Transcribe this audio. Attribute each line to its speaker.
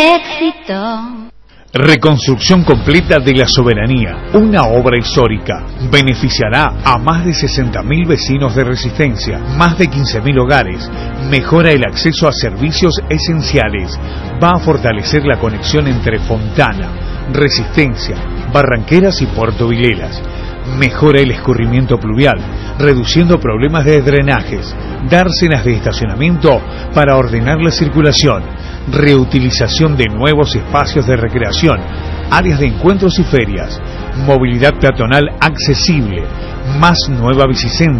Speaker 1: éxito.
Speaker 2: Reconstrucción completa de la Soberanía, una obra histórica. Beneficiará a más de 60.000 vecinos de Resistencia, más de 15.000 hogares. Mejora el acceso a servicios esenciales. Va a fortalecer la conexión entre Fontana, Resistencia, Barranqueras y Puerto Vilelas. Mejora el escurrimiento pluvial, reduciendo problemas de drenajes. Dársenas de estacionamiento para ordenar la circulación. Reutilización de nuevos espacios de recreación, áreas de encuentros y ferias, movilidad peatonal accesible, más nueva bicicenda.